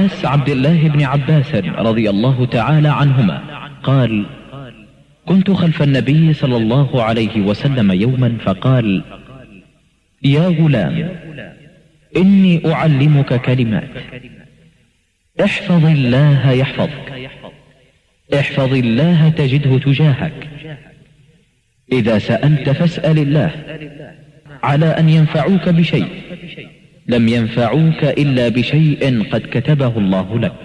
عباس عبد الله بن عباس رضي الله تعالى عنهما قال: كنت خلف النبي صلى الله عليه وسلم يوما فقال: يا غلام، إني أعلمك كلمات، احفظ الله يحفظك، احفظ الله تجده تجاهك، إذا سألت فاسأل الله، على أن ينفعوك بشيء لم ينفعوك إلا بشيء قد كتبه الله لك،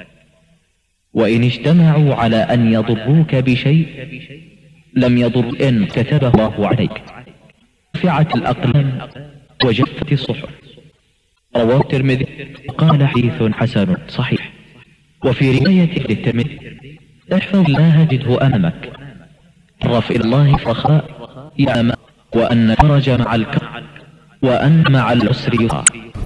وإن اجتمعوا على أن يضروك بشيء لم يضر إن كتبه الله عليك، رفعت الأقلام وجفت الصحف. رواه الترمذي قال: حديث حسن صحيح. وفي رواية للترمذي: احفظ الله تجده أمامك، رفع الله فخاء يا أمام، وأن فرج مع الكرب، وأن مع العسر يسرا.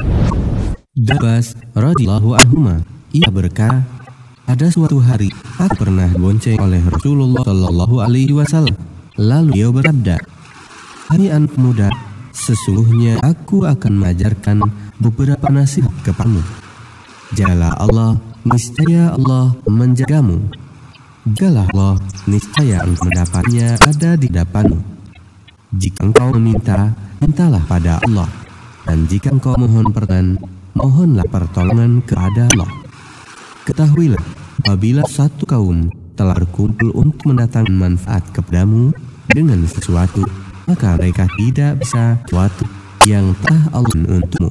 Abbas radhiyallahu anhuma, ia berkata, ada suatu hari aku pernah dibonceng oleh Rasulullah Shallallahu Alaihi Wasallam. Lalu beliau bersabda, "Hai anak muda, sesungguhnya aku akan mengajarkan beberapa nasihat kepadamu. Jagalah Allah, niscaya Allah menjagamu. Jagalah Allah, niscaya engkau mendapatnya ada di hadapanmu. Jika engkau meminta, mintalah pada Allah. Dan jika engkau mohon pertolongan, mohonlah pertolongan kepada Allah. Ketahuilah, apabila satu kaum telah berkumpul untuk mendatangkan manfaat kepadamu dengan sesuatu, maka mereka tidak bisa sesuatu yang telah Allah untukmu.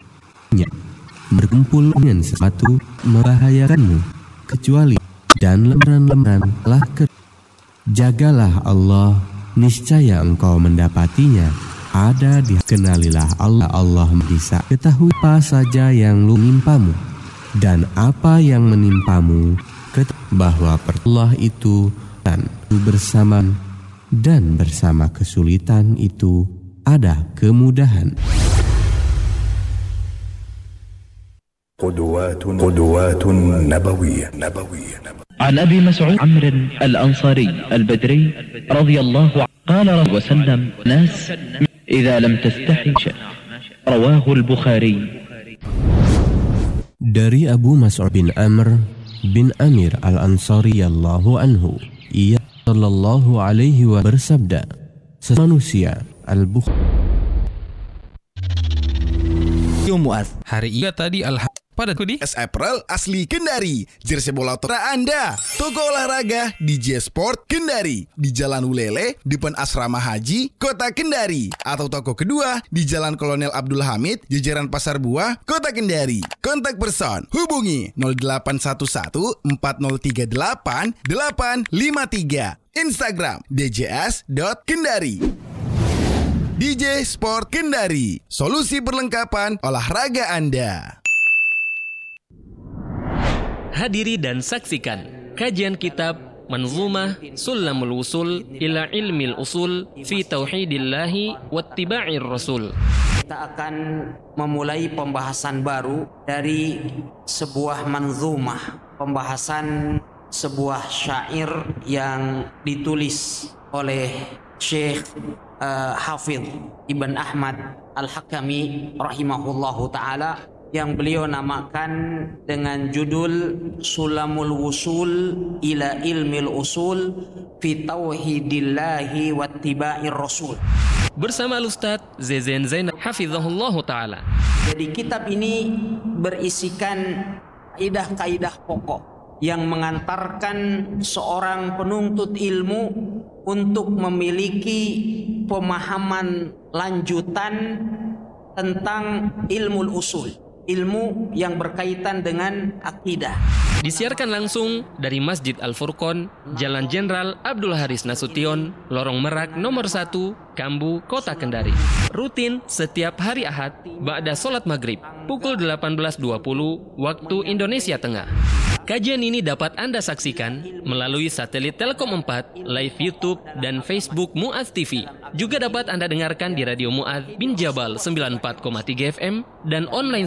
Berkumpul dengan sesuatu membahayakanmu, kecuali dan lembaran-lembaran telah jagalah Allah, niscaya engkau mendapatinya ada di. Kenalilah Allah, Allah bisa ketahui apa saja yang menimpamu dan apa yang menimpamu, bahwa Allah itu dan bersama, dan bersama kesulitan itu ada kemudahan. قدوات نبوية. عن أبي مسعود عمرو الأنصاري البدري رضي الله عنه قال رسول وسلم: ناس إذا لم تستحي رواه البخاري. Dari Abu Mas'ud bin Amr bin Amir al-Ansari Allahu anhu, ia sallallahu alaihi wa bersabda, manusia al-Bukhari. Mu'adz, hari ini tadi pada di April asli Kendari, jersey bola tora Anda. Toko olahraga DJ Sport Kendari di Jalan Ulele, depan Asrama Haji, Kota Kendari. Atau toko kedua di Jalan Kolonel Abdul Hamid, jajaran Pasar Buah, Kota Kendari. Kontak person hubungi 0811 4038 853. Instagram djs.kendari. DJ Sport Kendari, solusi perlengkapan olahraga Anda. Hadiri dan saksikan kajian kitab Manzumah Sulamul Wusul ila Ilmil Usul fi Tauhidillahi Wattiba'ir Rasul. Kita akan memulai pembahasan baru dari sebuah manzumah, pembahasan sebuah syair yang ditulis oleh Syekh Hafidh Ibn Ahmad Al-Hakami rahimahullahu ta'ala, yang beliau namakan dengan judul Sulamul Wusul ila Ilmil Usul fi Tauhidillahi Wattiba'ir Rasul, bersama Ustaz Zezen Zainab hafizahullahu ta'ala. Jadi kitab ini berisikan kaidah-kaidah pokok yang mengantarkan seorang penuntut ilmu untuk memiliki pemahaman lanjutan tentang ilmu usul, ilmu yang berkaitan dengan akidah. Disiarkan langsung dari Masjid Al-Furqon, Jalan Jenderal Abdul Haris Nasution, Lorong Merak nomor 1, Kambu, Kota Kendari. Rutin setiap hari Ahad ba'da sholat maghrib pukul 18.20 waktu Indonesia Tengah. Kajian ini dapat Anda saksikan melalui satelit Telkom 4, live YouTube dan Facebook Mu'adz TV. Juga dapat Anda dengarkan di Radio Mu'adz bin Jabal 94,3 FM dan online